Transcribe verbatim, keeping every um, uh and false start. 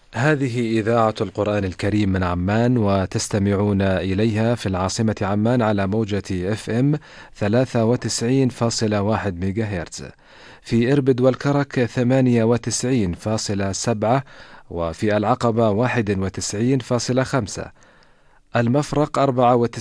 هذه إذاعة القرآن الكريم من عمان، وتستمعون إليها في العاصمة عمان على موجة اف ام ثلاثة وتسعين فاصلة واحد ميجا هرتز، في إربد والكرك ثمانية وتسعين فاصلة سبعة، وفي العقبة واحد وتسعين فاصلة خمسة، المفرق أربعة وتسعين